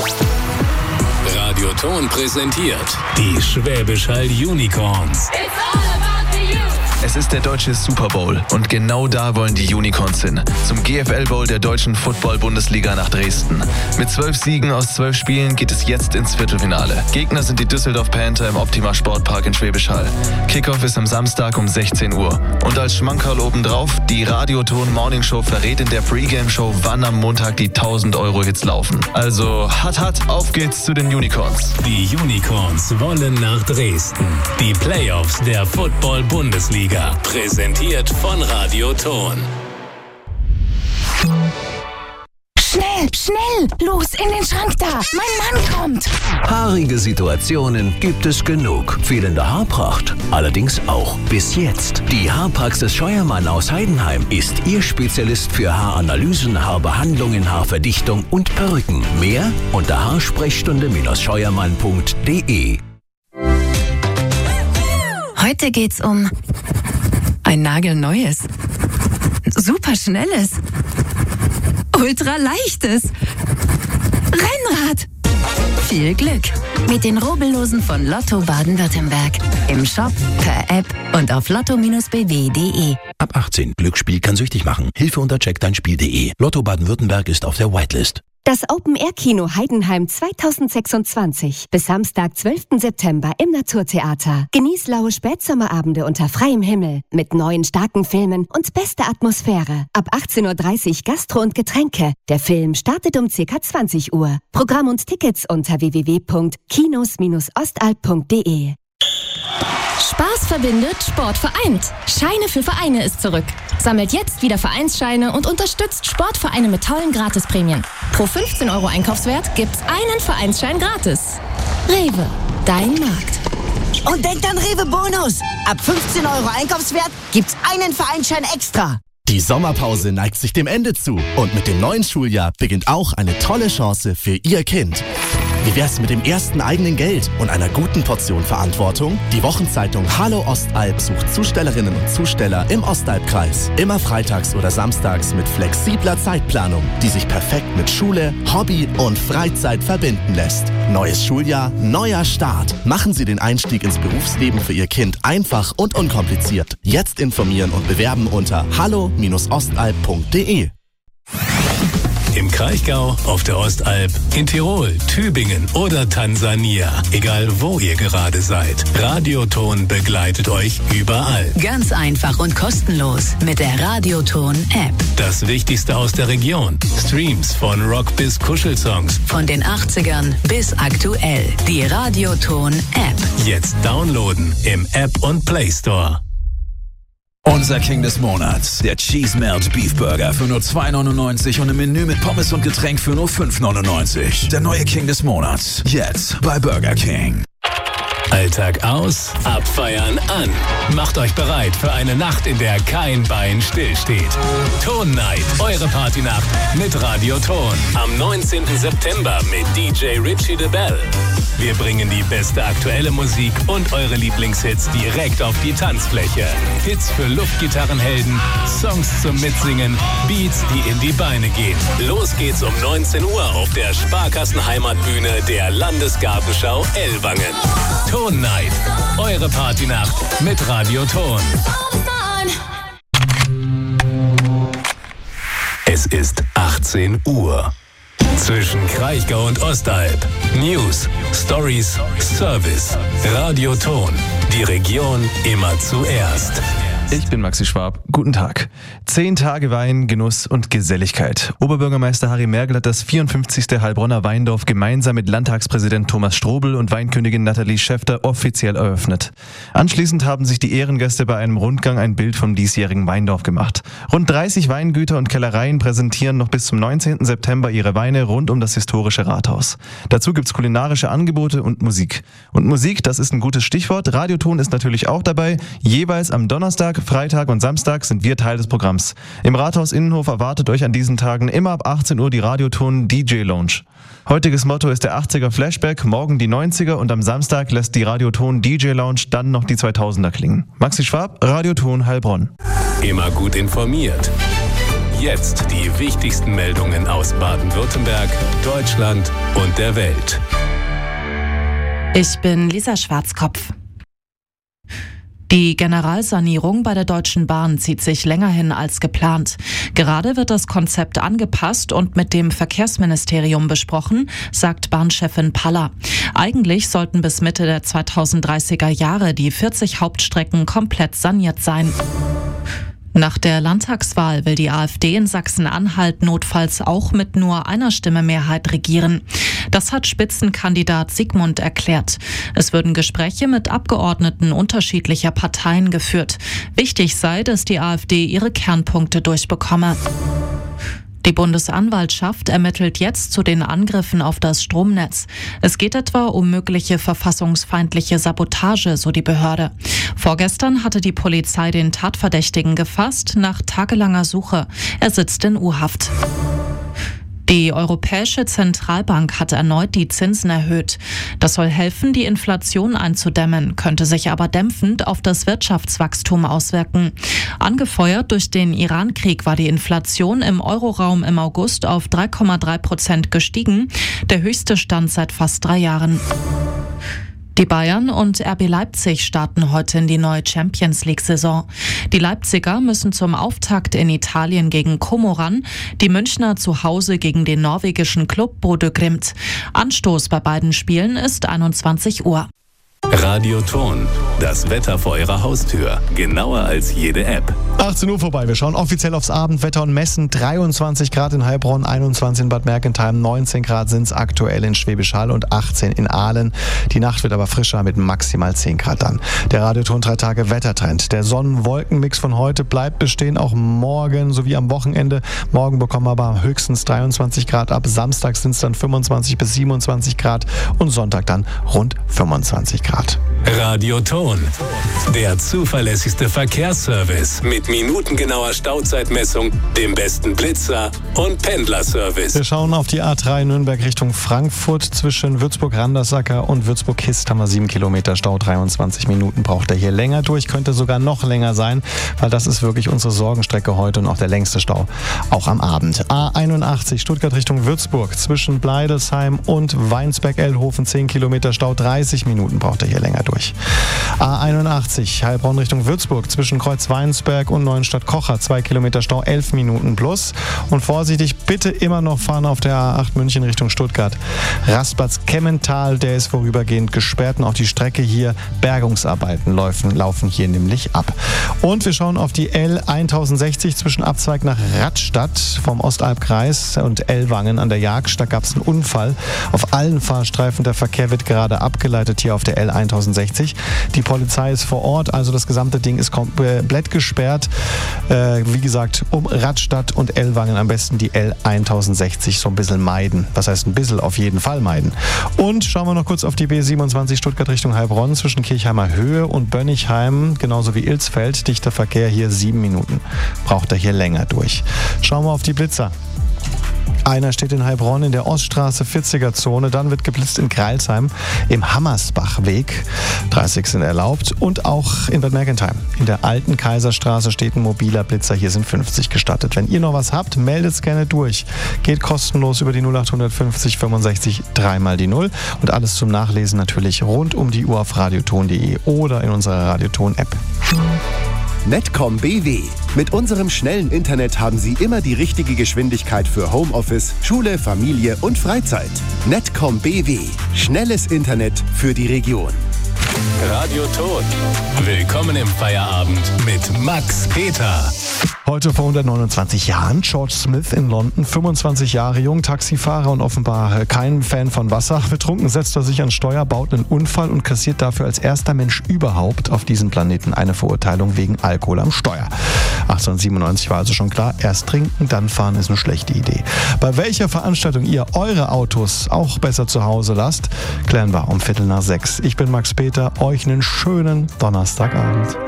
Radio Ton präsentiert die Schwäbisch Hall Unicorns. Es ist der deutsche Super Bowl und genau da wollen die Unicorns hin. Zum GFL Bowl der deutschen Football-Bundesliga nach Dresden. Mit 12 Siegen aus 12 Spielen geht es jetzt ins Viertelfinale. Gegner sind die Düsseldorf Panther im Optima Sportpark in Schwäbisch Hall. Kickoff ist am Samstag um 16 Uhr. Und als Schmankerl obendrauf, die Radioton Morning Show verrät in der Pre-Game-Show, wann am Montag die 1000-Euro-Hits laufen. Also, auf geht's zu den Unicorns. Die Unicorns wollen nach Dresden. Die Playoffs der Football-Bundesliga. Präsentiert von Radio Ton. Schnell! Los, in den Schrank da! Mein Mann kommt! Haarige Situationen gibt es genug. Fehlende Haarpracht allerdings auch. Bis jetzt. Die Haarpraxis Scheuermann aus Heidenheim ist Ihr Spezialist für Haaranalysen, Haarbehandlungen, Haarverdichtung und Perücken. Mehr unter haarsprechstunde-scheuermann.de. Heute geht's um ein nagelneues, superschnelles, ultraleichtes Rennrad. Viel Glück mit den Rubbellosen von Lotto Baden-Württemberg. Im Shop, per App und auf lotto-bw.de. Ab 18. Glücksspiel kann süchtig machen. Hilfe unter checkdeinspiel.de. Lotto Baden-Württemberg ist auf der Whitelist. Das Open-Air-Kino Heidenheim 2026. Bis Samstag, 12. September im Naturtheater. Genieß laue Spätsommerabende unter freiem Himmel mit neuen starken Filmen und beste Atmosphäre. Ab 18.30 Uhr Gastro und Getränke. Der Film startet um ca. 20 Uhr. Programm und Tickets unter www.kinos-ostalb.de. Spaß verbindet, Sport vereint. Scheine für Vereine ist zurück. Sammelt jetzt wieder Vereinsscheine und unterstützt Sportvereine mit tollen Gratisprämien. Pro 15 € Einkaufswert gibt's einen Vereinsschein gratis. Rewe, dein Markt. Und denkt an Rewe Bonus. Ab 15 € Einkaufswert gibt's einen Vereinsschein extra. Die Sommerpause neigt sich dem Ende zu und mit dem neuen Schuljahr beginnt auch eine tolle Chance für Ihr Kind. Wie wär's mit dem ersten eigenen Geld und einer guten Portion Verantwortung? Die Wochenzeitung Hallo Ostalb sucht Zustellerinnen und Zusteller im Ostalbkreis. Immer freitags oder samstags mit flexibler Zeitplanung, die sich perfekt mit Schule, Hobby und Freizeit verbinden lässt. Neues Schuljahr, neuer Start. Machen Sie den Einstieg ins Berufsleben für Ihr Kind einfach und unkompliziert. Jetzt informieren und bewerben unter hallo-ostalb.de. Im Kraichgau, auf der Ostalb, in Tirol, Tübingen oder Tansania. Egal wo ihr gerade seid. Radioton begleitet euch überall. Ganz einfach und kostenlos mit der Radioton-App. Das Wichtigste aus der Region. Streams von Rock bis Kuschelsongs. Von den 80ern bis aktuell. Die Radioton-App. Jetzt downloaden im App und Play Store. Unser King des Monats, der Cheese Melt Beef Burger für nur 2,99 und ein Menü mit Pommes und Getränk für nur 5,99. Der neue King des Monats, jetzt bei Burger King. Alltag aus, abfeiern an. Macht euch bereit für eine Nacht, in der kein Bein stillsteht. Ton Night, eure Partynacht mit Radio Ton. Am 19. September mit DJ Richie de Bell. Wir bringen die beste aktuelle Musik und eure Lieblingshits direkt auf die Tanzfläche. Hits für Luftgitarrenhelden, Songs zum Mitsingen, Beats, die in die Beine gehen. Los geht's um 19 Uhr auf der Sparkassenheimatbühne der Landesgartenschau Ellwangen. Ton Night, eure Partynacht mit Radio Ton. Es ist 18 Uhr. Zwischen Kraichgau und Ostalb. News, Stories, Service. Radio Ton. Die Region immer zuerst. Ich bin Maxi Schwab. Guten Tag. 10 Tage Wein, Genuss und Geselligkeit. Oberbürgermeister Harry Mergel hat das 54. Heilbronner Weindorf gemeinsam mit Landtagspräsident Thomas Strobel und Weinkönigin Nathalie Schäfter offiziell eröffnet. Anschließend haben sich die Ehrengäste bei einem Rundgang ein Bild vom diesjährigen Weindorf gemacht. Rund 30 Weingüter und Kellereien präsentieren noch bis zum 19. September ihre Weine rund um das historische Rathaus. Dazu gibt's kulinarische Angebote und Musik. Und Musik, das ist ein gutes Stichwort. Radioton ist natürlich auch dabei. Jeweils am Donnerstag, Freitag und Samstag sind wir Teil des Programms. Im Rathaus Innenhof erwartet euch an diesen Tagen immer ab 18 Uhr die Radioton DJ Lounge. Heutiges Motto ist der 80er Flashback, morgen die 90er und am Samstag lässt die Radioton DJ Lounge dann noch die 2000er klingen. Maxi Schwab, Radioton Heilbronn. Immer gut informiert. Jetzt die wichtigsten Meldungen aus Baden-Württemberg, Deutschland und der Welt. Ich bin Lisa Schwarzkopf. Die Generalsanierung bei der Deutschen Bahn zieht sich länger hin als geplant. Gerade wird das Konzept angepasst und mit dem Verkehrsministerium besprochen, sagt Bahnchefin Paller. Eigentlich sollten bis Mitte der 2030er Jahre die 40 Hauptstrecken komplett saniert sein. Nach der Landtagswahl will die AfD in Sachsen-Anhalt notfalls auch mit nur einer Stimme Mehrheit regieren. Das hat Spitzenkandidat Sigmund erklärt. Es würden Gespräche mit Abgeordneten unterschiedlicher Parteien geführt. Wichtig sei, dass die AfD ihre Kernpunkte durchbekomme. Die Bundesanwaltschaft ermittelt jetzt zu den Angriffen auf das Stromnetz. Es geht etwa um mögliche verfassungsfeindliche Sabotage, so die Behörde. Vorgestern hatte die Polizei den Tatverdächtigen gefasst, nach tagelanger Suche. Er sitzt in U-Haft. Die Europäische Zentralbank hat erneut die Zinsen erhöht. Das soll helfen, die Inflation einzudämmen, könnte sich aber dämpfend auf das Wirtschaftswachstum auswirken. Angefeuert durch den Iran-Krieg war die Inflation im Euroraum im August auf 3,3% gestiegen, der höchste Stand seit fast 3 Jahren. Die Bayern und RB Leipzig starten heute in die neue Champions-League-Saison. Die Leipziger müssen zum Auftakt in Italien gegen Como ran, die Münchner zu Hause gegen den norwegischen Klub Bodø Glimt. Anstoß bei beiden Spielen ist 21 Uhr. Radio Ton, das Wetter vor Ihrer Haustür. Genauer als jede App. 18 Uhr vorbei. Wir schauen offiziell aufs Abendwetter und messen 23 Grad in Heilbronn, 21 in Bad Mergentheim, 19 Grad sind es aktuell in Schwäbisch Hall und 18 in Aalen. Die Nacht wird aber frischer mit maximal 10 Grad dann. Der Radio Ton 3 Tage Wettertrend. Der Sonnen-Wolken-Mix von heute bleibt bestehen, auch morgen sowie am Wochenende. Morgen bekommen wir aber höchstens 23 Grad ab. Samstag sind es dann 25 bis 27 Grad und Sonntag dann rund 25 Grad. Radio Ton, der zuverlässigste Verkehrsservice mit minutengenauer Stauzeitmessung, dem besten Blitzer und Pendlerservice. Wir schauen auf die A3 Nürnberg Richtung Frankfurt. Zwischen Würzburg-Randersacker und Würzburg-Hist haben wir 7 Kilometer Stau. 23 Minuten braucht er hier länger durch. Könnte sogar noch länger sein, weil das ist wirklich unsere Sorgenstrecke heute und auch der längste Stau, auch am Abend. A81 Stuttgart Richtung Würzburg. Zwischen Bleidelsheim und Weinsberg-Ellhofen 10 Kilometer Stau. 30 Minuten braucht er hier länger durch. A81 Heilbronn Richtung Würzburg. Zwischen Kreuz-Weinsberg und Neuenstadt-Kocher 2 Kilometer Stau. 11 Minuten plus. Und vorsichtig bitte immer noch fahren auf der A8 München Richtung Stuttgart. Rastplatz Kemmental, der ist vorübergehend gesperrt und auch die Strecke hier, Bergungsarbeiten laufen hier nämlich ab. Und wir schauen auf die L1060 zwischen Abzweig nach Radstadt vom Ostalbkreis und Ellwangen an der Jagst. Da gab es einen Unfall auf allen Fahrstreifen. Der Verkehr wird gerade abgeleitet hier auf der L1060. Die Polizei ist vor Ort, also das gesamte Ding ist komplett gesperrt. Wie gesagt, um Radstadt und Ellwangen am besten die L1060 so ein bisschen meiden. Was heißt ein bisschen? Auf jeden Fall meiden. Und schauen wir noch kurz auf die B27 Stuttgart Richtung Heilbronn zwischen Kirchheimer Höhe und Bönnigheim, genauso wie Ilsfeld. Dichter Verkehr hier 7 Minuten. Braucht er hier länger durch. Schauen wir auf die Blitzer. Einer steht in Heilbronn in der Oststraße 40er Zone, dann wird geblitzt in Greilsheim im Hammersbachweg. 30 sind erlaubt und auch in Bad Mergentheim. In der alten Kaiserstraße steht ein mobiler Blitzer, hier sind 50 gestattet. Wenn ihr noch was habt, meldet es gerne durch. Geht kostenlos über die 0850 65 3 mal die 0 und alles zum Nachlesen natürlich rund um die Uhr auf radioton.de oder in unserer Radioton-App. Netcom BW. Mit unserem schnellen Internet haben Sie immer die richtige Geschwindigkeit für Homeoffice, Schule, Familie und Freizeit. Netcom BW. Schnelles Internet für die Region. Radio Ton. Willkommen im Feierabend mit Max Peter. Heute vor 129 Jahren, George Smith in London, 25 Jahre jung, Taxifahrer und offenbar kein Fan von Wasser. Betrunken setzt er sich ans Steuer, baut einen Unfall und kassiert dafür als erster Mensch überhaupt auf diesem Planeten eine Verurteilung wegen Alkohol am Steuer. 1897 war also schon klar, erst trinken, dann fahren ist eine schlechte Idee. Bei welcher Veranstaltung ihr eure Autos auch besser zu Hause lasst, klären wir um 5:45. Ich bin Max Peter, euch einen schönen Donnerstagabend.